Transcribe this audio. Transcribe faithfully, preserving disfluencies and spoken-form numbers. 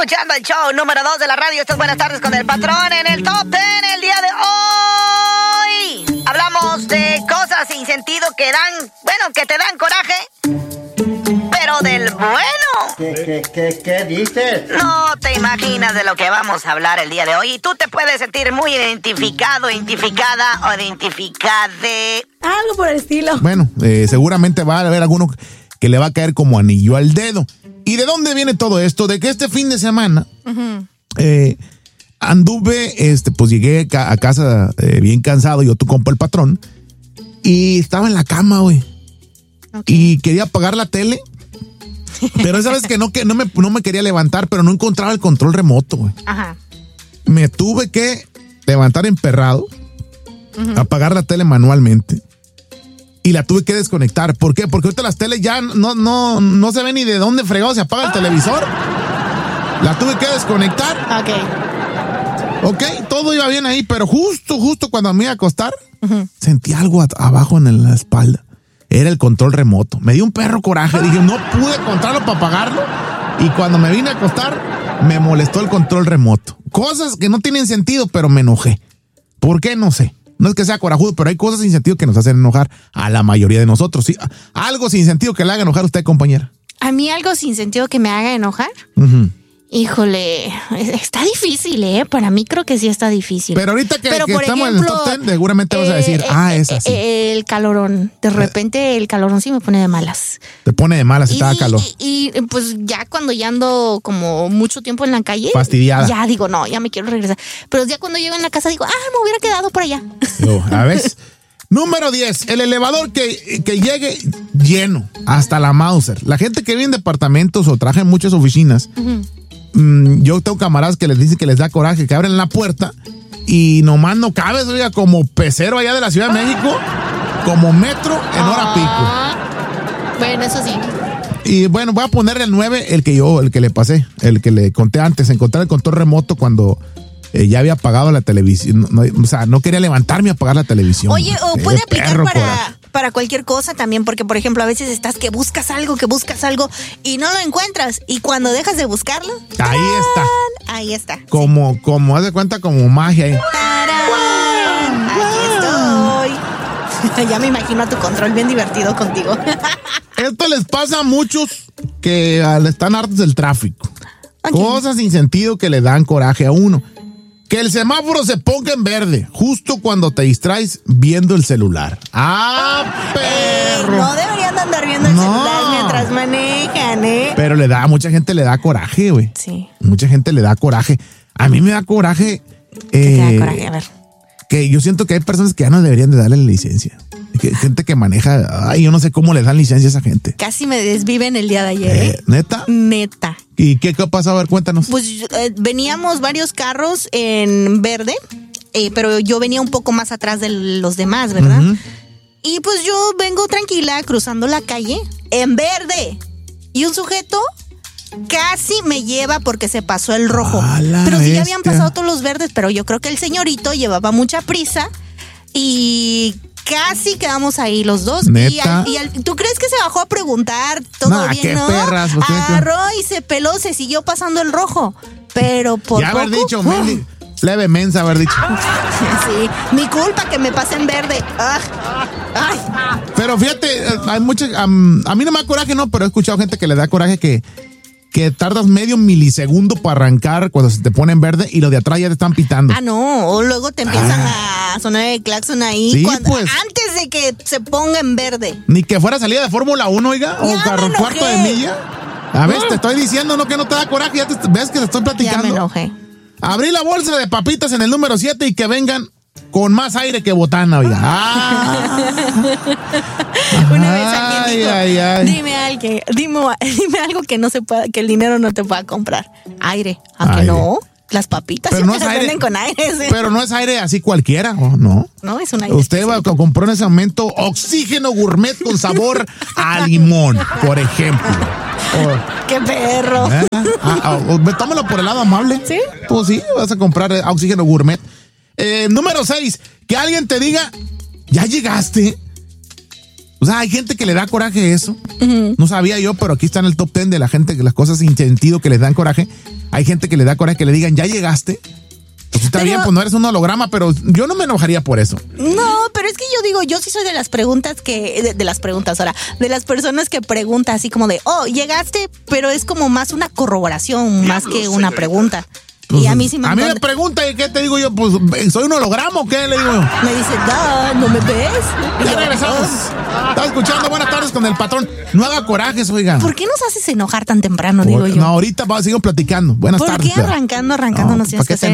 escuchando el show número dos de la radio. Estas buenas tardes con el patrón en el top ten el día de hoy. Hablamos de cosas sin sentido que dan, bueno, que te dan coraje, pero del bueno. ¿Qué, qué, qué, qué dices? No te imaginas de lo que vamos a hablar el día de hoy. Y tú te puedes sentir muy identificado, identificada o identificade. Algo por el estilo. Bueno, eh, seguramente va a haber alguno que le va a caer como anillo al dedo. ¿Y de dónde viene todo esto? De que este fin de semana uh-huh. eh, anduve, este, pues llegué a casa eh, bien cansado, yo tu compa el patrón, y estaba en la cama, güey. Okay. Y quería apagar la tele, pero esa vez que no, que no, me, no me quería levantar, pero no encontraba el control remoto, güey. Ajá. Me tuve que levantar emperrado, uh-huh. apagar la tele manualmente. Y la tuve que desconectar. ¿Por qué? Porque ahorita las teles ya no, no, no se ve ni de dónde fregado se apaga el televisor. La tuve que desconectar. Ok. Ok, todo iba bien ahí, pero justo, justo cuando me iba a acostar, uh-huh. sentí algo at- abajo en la espalda. Era el control remoto. Me dio un perro coraje. Dije, no pude encontrarlo para apagarlo. Y cuando me vine a acostar, me molestó el control remoto. Cosas que no tienen sentido, pero me enojé. ¿Por qué? No sé. No es que sea corajudo, pero hay cosas sin sentido que nos hacen enojar a la mayoría de nosotros. ¿Sí? Algo sin sentido que le haga enojar a usted, compañera. A mí algo sin sentido que me haga enojar. Uh-huh. Híjole, está difícil, ¿eh? Para mí creo que sí está difícil. Pero ahorita que, Pero que por estamos ejemplo, en el top ten, seguramente eh, vas a decir, eh, ah, es así. El calorón. De repente el calorón sí me pone de malas. Te pone de malas si te da calor. Y, y pues ya cuando ya ando como mucho tiempo en la calle. Fastidiada. Ya digo, no, ya me quiero regresar. Pero ya cuando llego en la casa digo, ah, me hubiera quedado por allá. Yo, a ver. Número diez, el elevador que, que llegue lleno, hasta la Mauser. La gente que vive en departamentos o trabaja en muchas oficinas, uh-huh. mmm, yo tengo camaradas que les dicen que les da coraje, que abren la puerta y nomás no cabes, oiga, como pecero allá de la Ciudad de México, como metro en hora pico. Bueno, eso sí. Y bueno, voy a ponerle el nueve, el que yo, el que le pasé, el que le conté antes, encontrar el control remoto cuando eh, ya había apagado la televisión. No, o sea, no quería levantarme a apagar la televisión. Oye, o Qué puede aplicar perro, para, para cualquier cosa también, porque por ejemplo a veces estás que buscas algo, que buscas algo y no lo encuentras. Y cuando dejas de buscarlo, ¡tarán! Ahí está. Ahí está. Como, sí. como, haz de cuenta, como magia ahí. ¡Tarán! Aquí estoy. Ya me imagino a tu control bien divertido contigo. Esto les pasa a muchos que están hartos del tráfico. Okay. Cosas sin sentido que le dan coraje a uno. Que el semáforo se ponga en verde justo cuando te distraes viendo el celular. ¡Ah, perro! Eh, no deberían andar viendo el no. celular mientras manejan, ¿eh? Pero le da, a mucha gente le da coraje, güey. Sí. Mucha gente le da coraje. A mí me da coraje. ¿Qué eh, te da coraje? A ver. Que yo siento que hay personas que ya no deberían de darle la licencia. Que, gente que maneja, ay, yo no sé cómo le dan licencia a esa gente. Casi me desviven el día de ayer, ¿eh? eh ¿Neta? Neta. ¿Y qué, qué pasó? A ver, cuéntanos. Pues eh, veníamos varios carros en verde, eh, pero yo venía un poco más atrás de los demás, ¿verdad? Uh-huh. Y pues yo vengo tranquila cruzando la calle en verde. Y un sujeto casi me lleva porque se pasó el rojo. Pero sí ya habían pasado todos los verdes, pero yo creo que el señorito llevaba mucha prisa y casi quedamos ahí los dos. Y, al, y al, ¿tú crees que se bajó a preguntar todo nah, bien, qué no? Perras, agarró y se peló, se siguió pasando el rojo. Pero por ya poco, haber dicho, uh, Meli, plebe mensa haber dicho. Sí, mi culpa que me pase en verde. Ah, ay. Pero fíjate, hay muchas, um, a mí no me da coraje, no, pero he escuchado gente que le da coraje que que tardas medio milisegundo para arrancar cuando se te pone en verde y los de atrás ya te están pitando. Ah, no, o luego te empiezan ah. a sonar el claxon ahí sí, cuando, pues. antes de que se ponga en verde. Ni que fuera salida de Fórmula uno, oiga, ya o carro cuarto de milla. A ver, te estoy diciendo, no que no te da coraje, ya te, ves que te estoy platicando. Ya me enojé. Abrí la bolsa de papitas en el número siete y que vengan con más aire que botana, oiga. Ah. Una vez alguien dijo, ay, ay. Dime, algo, dime, dime algo que no se pueda, que el dinero no te pueda comprar. Aire. Aunque aire. No, las papitas pero siempre no es se aire, venden con aire. ¿Sí? Pero no es aire así cualquiera, ¿o no? No, es un aire. Usted va, compró en ese momento oxígeno gourmet con sabor a limón, por ejemplo. O, ¡qué perro! ¿eh? Ah, ah, tómalo por el lado amable. ¿Sí? Pues sí, vas a comprar oxígeno gourmet. Eh, número seis, que alguien te diga, ¿ya llegaste? O sea, hay gente que le da coraje eso. Uh-huh. No sabía yo, pero aquí está en el top ten de la gente, las cosas sin sentido que les dan coraje. Hay gente que le da coraje que le digan, ¿ya llegaste? Pues está pero, bien, pues no eres un holograma, pero yo no me enojaría por eso. No, pero es que yo digo, yo sí soy de las preguntas que, de, de las preguntas ahora, de las personas que preguntan así como de, oh, llegaste, pero es como más una corroboración, más que una pregunta. Pues, y a mí sí me A mí me pregunta, ¿y qué te digo yo? Pues, ¿soy un holograma o qué? Le digo. Me dice, da, ¿no me ves? Ya regresamos. Estás escuchando Buenas Tardes con el Patrón. No haga corajes, oiga. ¿Por qué nos haces enojar tan temprano, digo Por, yo? No, ahorita sigo platicando. Buenas ¿Por tardes. ¿Por qué arrancando, arrancando no, no tienes que hacer?